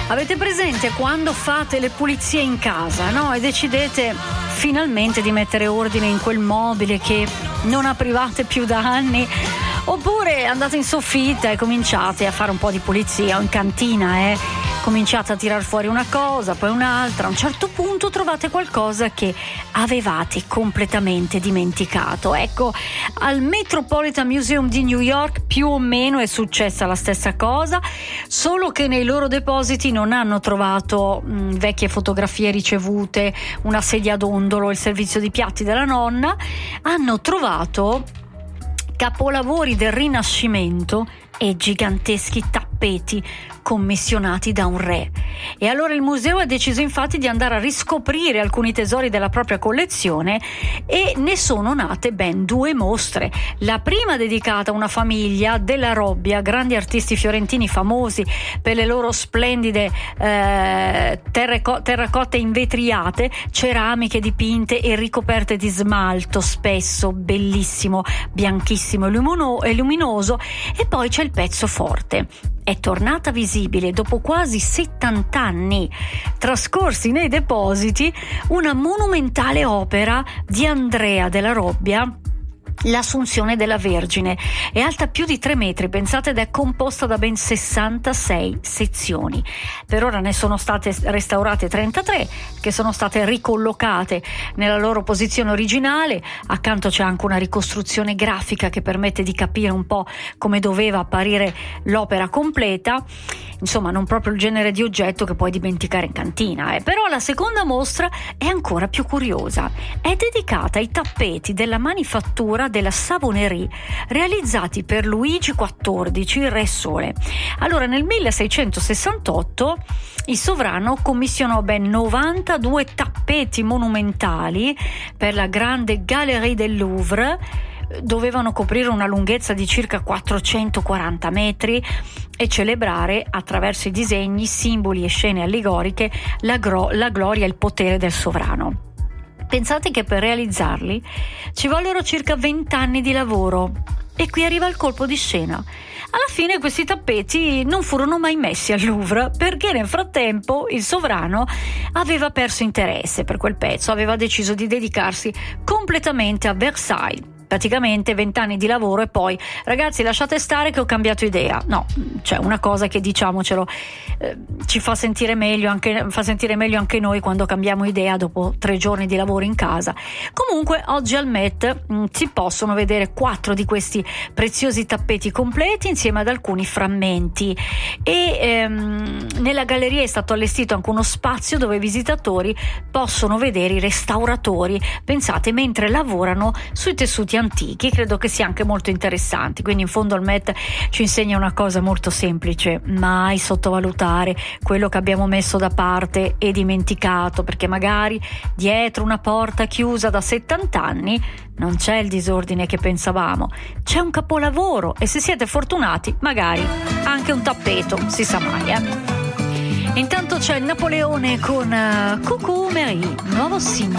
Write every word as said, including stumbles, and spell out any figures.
Avete presente quando fate le pulizie in casa, no? E decidete finalmente di mettere ordine in quel mobile che non aprivate più da anni? Oppure andate in soffitta e cominciate a fare un po' di pulizia, o in cantina, eh? Cominciate a tirar fuori una cosa, poi un'altra. A un certo punto trovate qualcosa che avevate completamente dimenticato. Ecco, al Metropolitan Museum di New York più o meno è successa la stessa cosa, solo che nei loro depositi non hanno trovato mh, vecchie fotografie ricevute, una sedia a dondolo, il servizio di piatti della nonna. Hanno trovato capolavori del Rinascimento e giganteschi tappeti commissionati da un re. E allora il museo ha deciso infatti di andare a riscoprire alcuni tesori della propria collezione e ne sono nate ben due mostre. La prima dedicata a una famiglia della Robbia, grandi artisti fiorentini famosi per le loro splendide eh, terraco- terracotte invetriate, ceramiche dipinte e ricoperte di smalto, spesso bellissimo, bianchissimo e lumino- e luminoso. E poi c'è il pezzo forte. È tornata visibile dopo quasi settanta anni trascorsi nei depositi una monumentale opera di Andrea della Robbia, l'Assunzione della Vergine. È alta più di tre metri, pensate, ed è composta da ben sessantasei sezioni. Per ora ne sono state restaurate trentatré, che sono state ricollocate nella loro posizione originale. Accanto c'è anche una ricostruzione grafica che permette di capire un po' come doveva apparire l'opera completa. Insomma, non proprio il genere di oggetto che puoi dimenticare in cantina, eh. Però la seconda mostra è ancora più curiosa. È dedicata ai tappeti della manifattura della Savonnerie realizzati per Luigi quattordici, il Re Sole. Allora, nel milleseicentosessantotto il sovrano commissionò ben novantadue tappeti monumentali per la grande Galerie del Louvre. Dovevano coprire una lunghezza di circa quattrocentoquaranta metri e celebrare attraverso i disegni, simboli e scene allegoriche la, gro- la gloria e il potere del sovrano. Pensate che per realizzarli ci vollero circa venti anni di lavoro. E qui arriva il colpo di scena. Alla fine questi tappeti non furono mai messi al Louvre perché nel frattempo il sovrano aveva perso interesse per quel pezzo, aveva deciso di dedicarsi completamente a Versailles. Praticamente vent'anni di lavoro e poi, ragazzi, lasciate stare che ho cambiato idea. No, cioè una cosa che, diciamocelo, eh, ci fa sentire meglio anche fa sentire meglio anche noi quando cambiamo idea dopo tre giorni di lavoro in casa. Comunque oggi al Met mh, si possono vedere quattro di questi preziosi tappeti completi insieme ad alcuni frammenti e ehm, nella galleria è stato allestito anche uno spazio dove i visitatori possono vedere i restauratori, pensate, mentre lavorano sui tessuti antichi. Credo che sia anche molto interessante. Quindi in fondo il Met ci insegna una cosa molto semplice: mai sottovalutare quello che abbiamo messo da parte e dimenticato, perché magari dietro una porta chiusa da settanta anni non c'è il disordine che pensavamo, c'è un capolavoro e se siete fortunati magari anche un tappeto, si sa mai, eh? Intanto c'è Napoleone con uh, Coucou Marie, nuovo singolo.